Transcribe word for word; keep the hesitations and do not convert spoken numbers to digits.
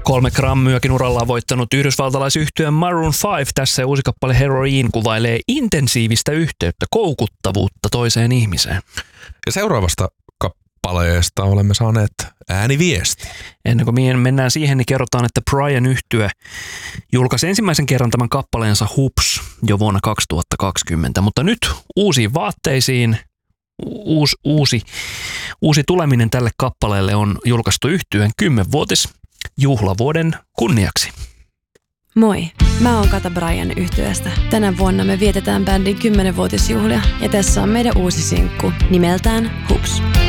Kolme Grammyäkin urallaan voittanut yhdysvaltalaisyhtyeen Maroon viisi tässä uusi kappale Heroin kuvailee intensiivistä yhteyttä, koukuttavuutta toiseen ihmiseen. Ja seuraavasta kappaleesta olemme saaneet ääniviesti. Ennen kuin mennään siihen, niin kerrotaan, että Brian yhtye julkaisi ensimmäisen kerran tämän kappaleensa Hoops jo vuonna kaksituhattakaksikymmentä, mutta nyt uusiin vaatteisiin, uusi, uusi, uusi tuleminen tälle kappaleelle on julkaistu yhtyeen kymmenvuotis juhlavuoden kunniaksi. Moi, mä oon Kata Brian yhtyeestä. Tänä vuonna me vietetään bändin kymmenvuotisjuhlia ja tässä on meidän uusi sinkku nimeltään Hoops.